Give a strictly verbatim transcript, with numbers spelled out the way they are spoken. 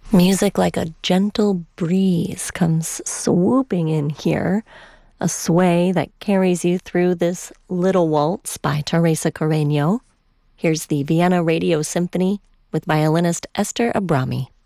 Music like a gentle breeze comes swooping in here, a sway that carries you through this Little Waltz by Teresa Carreño. Here's the Vienna Radio Symphony with violinist Esther Abrami.